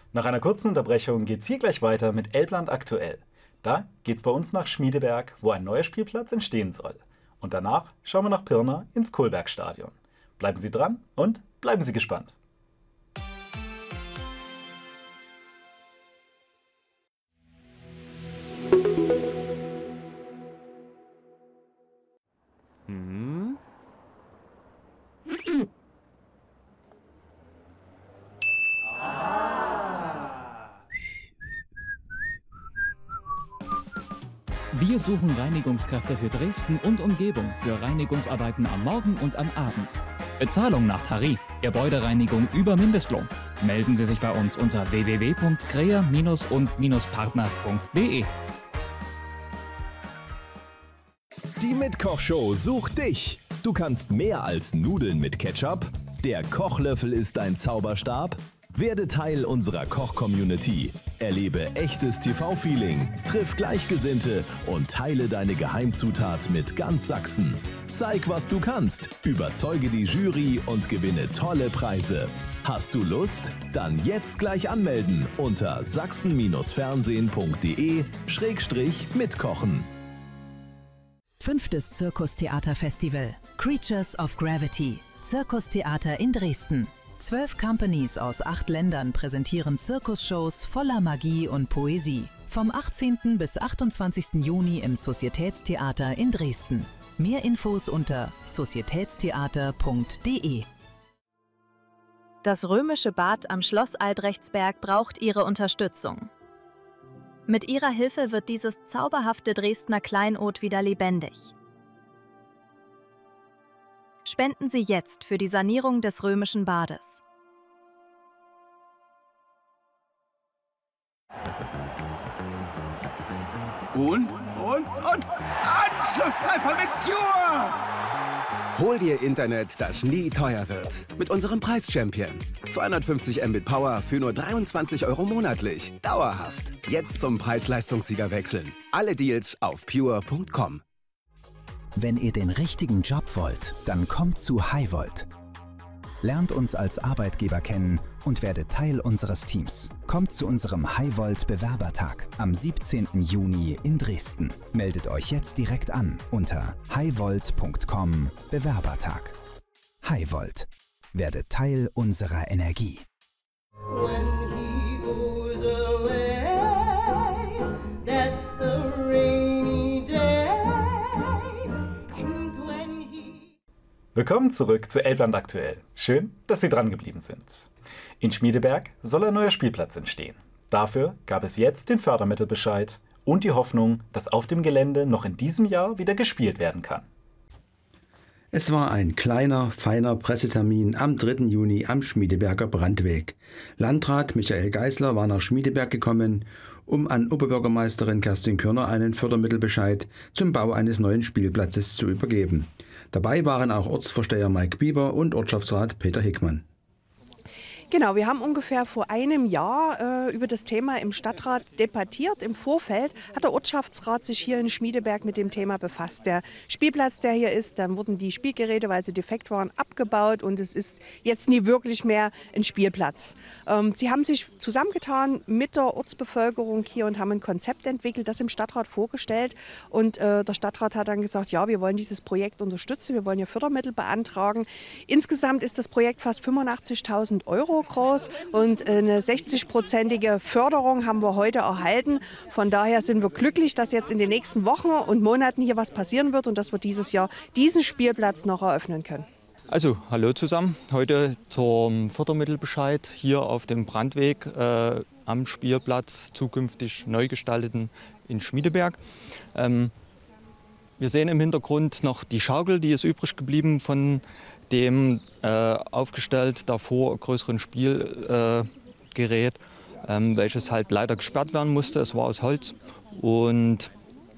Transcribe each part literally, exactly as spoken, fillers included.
Nach einer kurzen Unterbrechung geht's hier gleich weiter mit Elbland aktuell. Da geht's bei uns nach Schmiedeberg, wo ein neuer Spielplatz entstehen soll. Und danach schauen wir nach Pirna ins Kohlbergstadion. Bleiben Sie dran und bleiben Sie gespannt. Hm? Wir suchen Reinigungskräfte für Dresden und Umgebung für Reinigungsarbeiten am Morgen und am Abend. Bezahlung nach Tarif, Gebäudereinigung über Mindestlohn. Melden Sie sich bei uns unter w w w punkt krea und partner punkt de. Die Mitkochshow sucht dich. Du kannst mehr als Nudeln mit Ketchup. Der Kochlöffel ist dein Zauberstab. Werde Teil unserer Koch-Community. Erlebe echtes T V-Feeling, triff Gleichgesinnte und teile deine Geheimzutat mit ganz Sachsen. Zeig, was du kannst, überzeuge die Jury und gewinne tolle Preise. Hast du Lust? Dann jetzt gleich anmelden unter sachsen fernsehen punkt de schrägstrich mitkochen. Fünftes Zirkustheaterfestival. Creatures of Gravity. Zirkustheater in Dresden. Zwölf Companies aus acht Ländern präsentieren Zirkusshows voller Magie und Poesie. Vom achtzehnten bis achtundzwanzigsten Juni im Societätstheater in Dresden. Mehr Infos unter societätstheater punkt de. Das römische Bad am Schloss Albrechtsberg braucht Ihre Unterstützung. Mit Ihrer Hilfe wird dieses zauberhafte Dresdner Kleinod wieder lebendig. Spenden Sie jetzt für die Sanierung des römischen Bades. Und, und, und Anschlusstreffer mit Pure! Hol dir Internet, das nie teuer wird. Mit unserem Preis-Champion. zweihundertfünfzig Mbit Power für nur dreiundzwanzig Euro monatlich. Dauerhaft. Jetzt zum Preis-Leistungssieger wechseln. Alle Deals auf pure punkt com. Wenn ihr den richtigen Job wollt, dann kommt zu Highvolt. Lernt uns als Arbeitgeber kennen und werdet Teil unseres Teams. Kommt zu unserem Highvolt Bewerbertag am siebzehnten Juni in Dresden. Meldet euch jetzt direkt an unter highvolt punkt com Bewerbertag. Highvolt. Werdet Teil unserer Energie. When he goes away, that's a rainy day. Willkommen zurück zu Elbland aktuell. Schön, dass Sie dran geblieben sind. In Schmiedeberg soll ein neuer Spielplatz entstehen. Dafür gab es jetzt den Fördermittelbescheid und die Hoffnung, dass auf dem Gelände noch in diesem Jahr wieder gespielt werden kann. Es war ein kleiner, feiner Pressetermin am dritten Juni am Schmiedeberger Brandweg. Landrat Michael Geisler war nach Schmiedeberg gekommen, um an Oberbürgermeisterin Kerstin Körner einen Fördermittelbescheid zum Bau eines neuen Spielplatzes zu übergeben. Dabei waren auch Ortsvorsteher Mike Bieber und Ortschaftsrat Peter Hickmann. Genau, wir haben ungefähr vor einem Jahr äh, über das Thema im Stadtrat debattiert. Im Vorfeld hat der Ortschaftsrat sich hier in Schmiedeberg mit dem Thema befasst. Der Spielplatz, der hier ist, dann wurden die Spielgeräte, weil sie defekt waren, abgebaut und es ist jetzt nie wirklich mehr ein Spielplatz. Ähm, sie haben sich zusammengetan mit der Ortsbevölkerung hier und haben ein Konzept entwickelt, das im Stadtrat vorgestellt. Und äh, der Stadtrat hat dann gesagt, ja, wir wollen dieses Projekt unterstützen, wir wollen hier Fördermittel beantragen. Insgesamt ist das Projekt fast fünfundachtzigtausend Euro groß und eine sechzig-prozentige Förderung haben wir heute erhalten. Von daher sind wir glücklich, dass jetzt in den nächsten Wochen und Monaten hier was passieren wird und dass wir dieses Jahr diesen Spielplatz noch eröffnen können. Also, hallo zusammen. Heute zum Fördermittelbescheid hier auf dem Brandweg äh, am Spielplatz, zukünftig neu gestalteten in Schmiedeberg. Ähm, wir sehen im Hintergrund noch die Schaukel, die ist übrig geblieben von dem äh, aufgestellt davor größeren Spielgerät, äh, ähm, welches halt leider gesperrt werden musste. Es war aus Holz und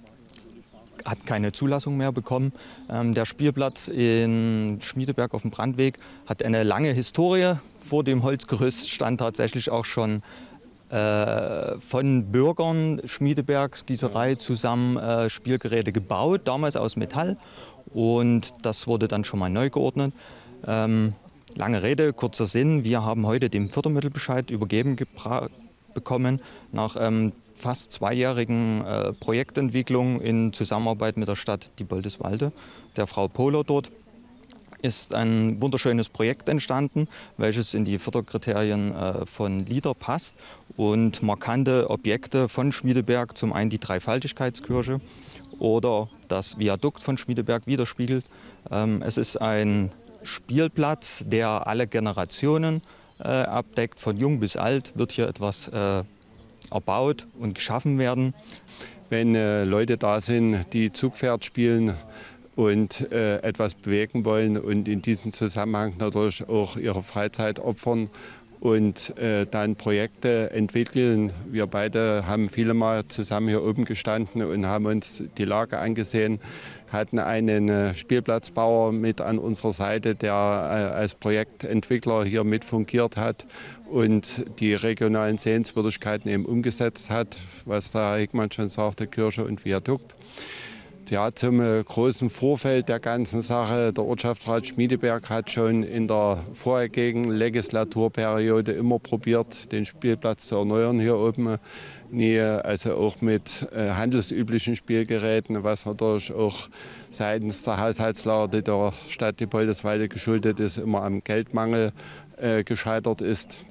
hat keine Zulassung mehr bekommen. Ähm, der Spielplatz in Schmiedeberg auf dem Brandweg hat eine lange Historie. Vor dem Holzgerüst stand tatsächlich auch schon äh, von Bürgern Schmiedebergs Gießerei zusammen äh, Spielgeräte gebaut, damals aus Metall. Und das wurde dann schon mal neu geordnet. Ähm, Lange Rede, kurzer Sinn. Wir haben heute den Fördermittelbescheid übergeben bekommen nach ähm, fast zweijährigen äh, Projektentwicklung in Zusammenarbeit mit der Stadt Dieboldeswalde, der Frau Pohler dort. Ist ein wunderschönes Projekt entstanden, welches in die Förderkriterien äh, von LEADER passt und markante Objekte von Schmiedeberg, zum einen die Dreifaltigkeitskirche oder das Viadukt von Schmiedeberg widerspiegelt. Ähm, es ist ein Spielplatz, der alle Generationen äh, abdeckt, von jung bis alt wird hier etwas äh, erbaut und geschaffen werden. Wenn äh, Leute da sind, die Zugpferd spielen und äh, etwas bewegen wollen und in diesem Zusammenhang natürlich auch ihre Freizeit opfern und äh, dann Projekte entwickeln. Wir beide haben viele Mal zusammen hier oben gestanden und haben uns die Lage angesehen, hatten einen äh, Spielplatzbauer mit an unserer Seite, der äh, als Projektentwickler hier mit fungiert hat und die regionalen Sehenswürdigkeiten eben umgesetzt hat, was der Herr Hickmann schon sagte, Kirche und Viadukt. Ja, zum großen Vorfeld der ganzen Sache. Der Ortschaftsrat Schmiedeberg hat schon in der vorherigen Legislaturperiode immer probiert, den Spielplatz zu erneuern hier oben. Nie, also auch mit äh, handelsüblichen Spielgeräten, was natürlich auch seitens der Haushaltslage der Stadt Dieboldeswalde geschuldet ist, immer am Geldmangel äh, gescheitert ist.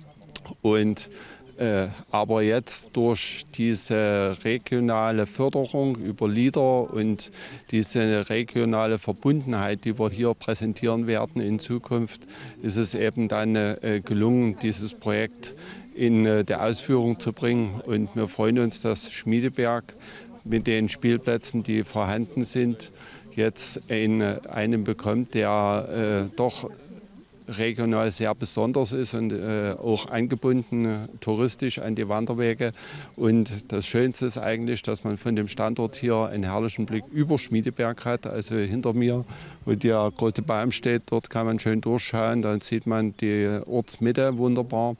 Und Äh, aber jetzt durch diese regionale Förderung über LEADER und diese regionale Verbundenheit, die wir hier präsentieren werden in Zukunft, ist es eben dann äh, gelungen, dieses Projekt in äh, der Ausführung zu bringen. Und wir freuen uns, dass Schmiedeberg mit den Spielplätzen, die vorhanden sind, jetzt einen, einen bekommt, der äh, doch regional sehr besonders ist und äh, auch angebunden äh, touristisch an die Wanderwege. Und das Schönste ist eigentlich, dass man von dem Standort hier einen herrlichen Blick über Schmiedeberg hat. Also hinter mir, wo der große Baum steht, dort kann man schön durchschauen. Dann sieht man die Ortsmitte wunderbar.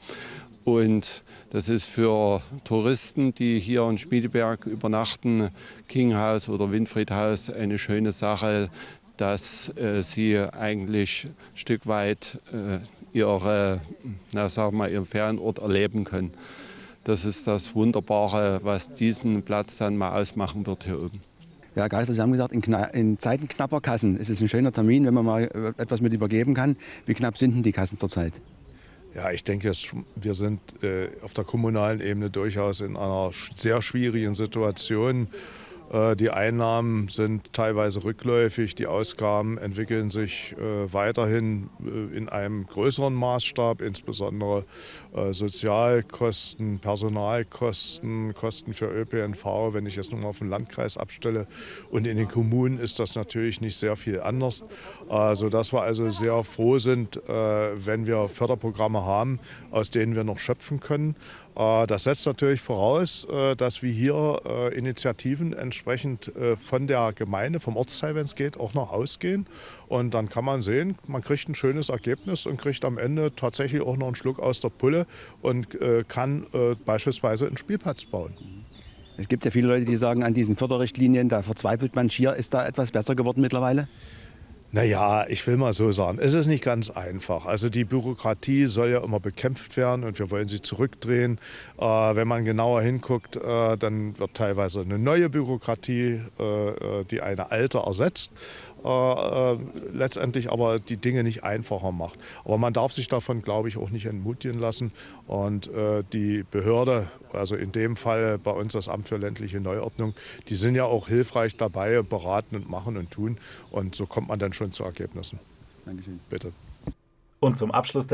Und das ist für Touristen, die hier in Schmiedeberg übernachten, Kinghaus oder Winfriedhaus, eine schöne Sache, dass äh, sie eigentlich ein Stück weit äh, ihre, na, sagen wir, ihren Ferienort erleben können. Das ist das Wunderbare, was diesen Platz dann mal ausmachen wird hier oben. Ja, Herr Geisler, Sie haben gesagt, in, in Zeiten knapper Kassen ist es ein schöner Termin, wenn man mal etwas mit übergeben kann. Wie knapp sind denn die Kassen zurzeit? Ja, ich denke, wir sind äh, auf der kommunalen Ebene durchaus in einer sehr schwierigen Situation. Die Einnahmen sind teilweise rückläufig, die Ausgaben entwickeln sich äh, weiterhin äh, in einem größeren Maßstab, insbesondere äh, Sozialkosten, Personalkosten, Kosten für Ö P N V, wenn ich jetzt nur mal auf den Landkreis abstelle. Und in den Kommunen ist das natürlich nicht sehr viel anders, äh, sodass wir also sehr froh sind, äh, wenn wir Förderprogramme haben, aus denen wir noch schöpfen können. Das setzt natürlich voraus, dass wir hier Initiativen entsprechend von der Gemeinde, vom Ortsteil, wenn es geht, auch noch ausgehen. Und dann kann man sehen, man kriegt ein schönes Ergebnis und kriegt am Ende tatsächlich auch noch einen Schluck aus der Pulle und kann beispielsweise einen Spielplatz bauen. Es gibt ja viele Leute, die sagen, an diesen Förderrichtlinien, da verzweifelt man schier. Ist da etwas besser geworden mittlerweile? Naja, ich will mal so sagen, es ist nicht ganz einfach. Also die Bürokratie soll ja immer bekämpft werden und wir wollen sie zurückdrehen. Äh, wenn man genauer hinguckt, äh, dann wird teilweise eine neue Bürokratie, äh, die eine alte ersetzt. Äh, letztendlich aber die Dinge nicht einfacher macht. Aber man darf sich davon, glaube ich, auch nicht entmutigen lassen. Und äh, die Behörde, also in dem Fall bei uns das Amt für ländliche Neuordnung, die sind ja auch hilfreich dabei, beraten und machen und tun. Und so kommt man dann schon zu Ergebnissen. Dankeschön. Bitte. Und zum Abschluss der